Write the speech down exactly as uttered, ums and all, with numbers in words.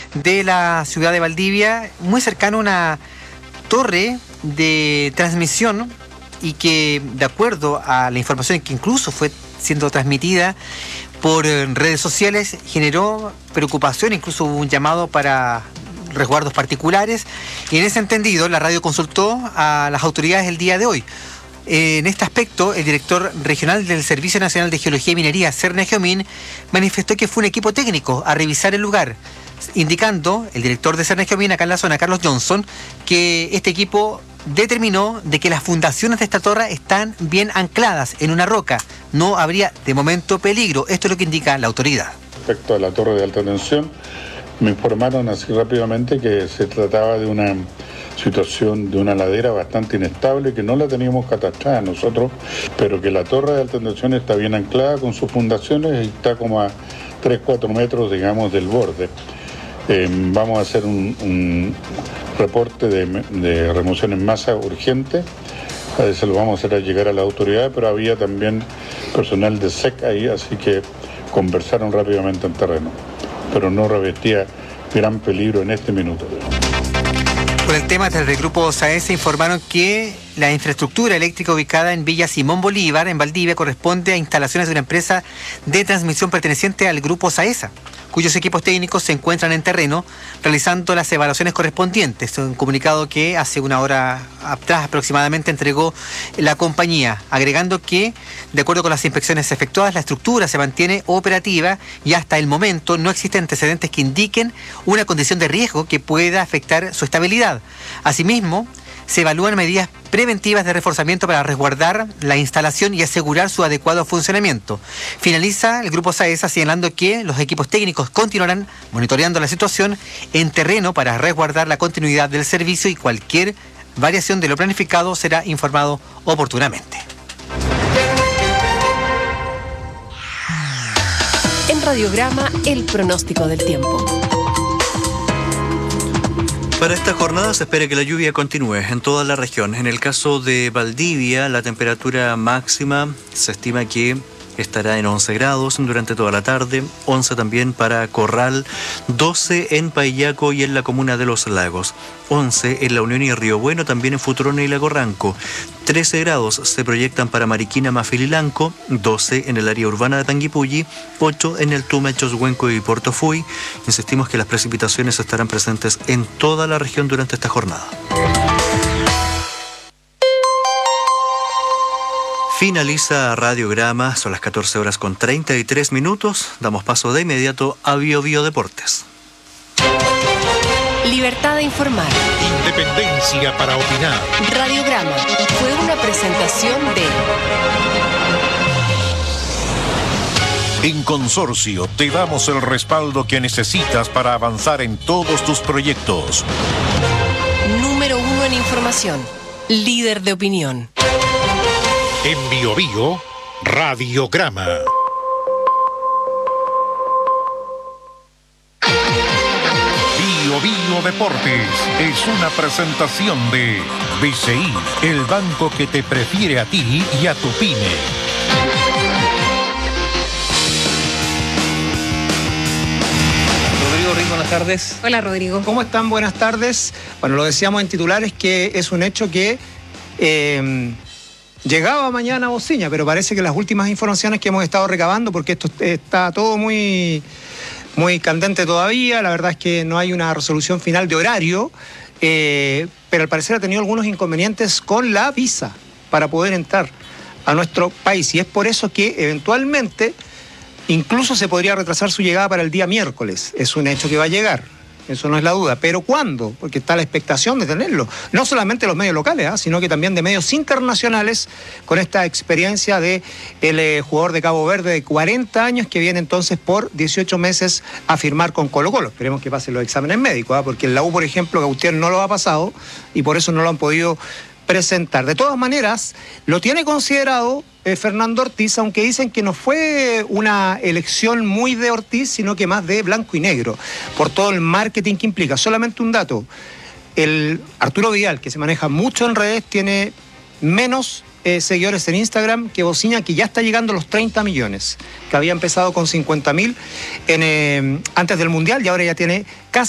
de la ciudad de Valdivia, muy cercano a una torre de transmisión y que, de acuerdo a la información que incluso fue siendo transmitida por redes sociales, generó preocupación, incluso hubo un llamado para resguardos particulares, y en ese entendido la radio consultó a las autoridades el día de hoy. En este aspecto, el director regional del Servicio Nacional de Geología y Minería, Serna Geomín, manifestó que fue un equipo técnico a revisar el lugar, indicando el director de Serna Geomín acá en la zona, Carlos Johnson, que este equipo determinó de que las fundaciones de esta torre están bien ancladas en una roca. No habría de momento peligro. Esto es lo que indica la autoridad. Respecto a la torre de alta tensión, me informaron así rápidamente que se trataba de una situación de una ladera bastante inestable, que no la teníamos catastrada nosotros, pero que la torre de alta tensión está bien anclada con sus fundaciones y está como a tres a cuatro metros, digamos, del borde. Eh, vamos a hacer un, un reporte de, de remoción en masa urgente, eh, se lo vamos a hacer llegar a la autoridad, pero había también personal de S E C ahí, así que conversaron rápidamente en terreno, pero no revestía gran peligro en este minuto. Por el tema del grupo SAESA informaron que la infraestructura eléctrica ubicada en Villa Simón Bolívar, en Valdivia, corresponde a instalaciones de una empresa de transmisión perteneciente al grupo SAESA, cuyos equipos técnicos se encuentran en terreno realizando las evaluaciones correspondientes. Un comunicado que hace una hora atrás aproximadamente entregó la compañía, agregando que, de acuerdo con las inspecciones efectuadas, la estructura se mantiene operativa y hasta el momento no existen antecedentes que indiquen una condición de riesgo que pueda afectar su estabilidad. Asimismo, se evalúan medidas preventivas de reforzamiento para resguardar la instalación y asegurar su adecuado funcionamiento. Finaliza el grupo SAESA señalando que los equipos técnicos continuarán monitoreando la situación en terreno para resguardar la continuidad del servicio y cualquier variación de lo planificado será informado oportunamente. En Radiograma, el pronóstico del tiempo. Para esta jornada se espera que la lluvia continúe en toda la región. En el caso de Valdivia, la temperatura máxima se estima que estará en once grados durante toda la tarde, once también para Corral, doce en Paillaco y en la comuna de Los Lagos, once en La Unión y Río Bueno, también en Futurone y Lago Ranco, trece grados se proyectan para Mariquina, Mafililanco, doce en el área urbana de Panguipulli, ocho en el Tume, Choshuenco y Portofuy. Insistimos que las precipitaciones estarán presentes en toda la región durante esta jornada. Finaliza Radiograma, son las catorce horas con treinta y tres minutos. Damos paso de inmediato a Bio Bio Deportes. Libertad de informar. Independencia para opinar. Radiograma fue una presentación de... En Consorcio te damos el respaldo que necesitas para avanzar en todos tus proyectos. Número uno en información. Líder de opinión. En Bio Bio, Radiograma. Bio Bio Deportes es una presentación de B C I, el banco que te prefiere a ti y a tu pyme. Rodrigo Rico, buenas tardes. Hola, Rodrigo. ¿Cómo están? Buenas tardes. Bueno, lo decíamos en titulares que es un hecho que eh, llegaba mañana a Bociña, pero parece que las últimas informaciones que hemos estado recabando, porque esto está todo muy, muy candente todavía, la verdad es que no hay una resolución final de horario, eh, pero al parecer ha tenido algunos inconvenientes con la visa para poder entrar a nuestro país, y es por eso que eventualmente incluso se podría retrasar su llegada para el día miércoles. Es un hecho que va a llegar. Eso no es la duda. ¿Pero cuándo? Porque está la expectación de tenerlo. No solamente los medios locales, ¿eh? sino que también de medios internacionales, con esta experiencia de el eh, jugador de Cabo Verde de cuarenta años que viene entonces por dieciocho meses a firmar con Colo-Colo. Esperemos que pasen los exámenes médicos, ¿eh? porque en la U, por ejemplo, Gautier no lo ha pasado y por eso no lo han podido presentar. De todas maneras, lo tiene considerado eh, Fernando Ortiz, aunque dicen que no fue una elección muy de Ortiz, sino que más de blanco y negro, por todo el marketing que implica. Solamente un dato, el Arturo Vidal, que se maneja mucho en redes, tiene menos eh, seguidores en Instagram que Bociña, que ya está llegando a los treinta millones, que había empezado con cincuenta mil en, eh, antes del Mundial y ahora ya tiene casi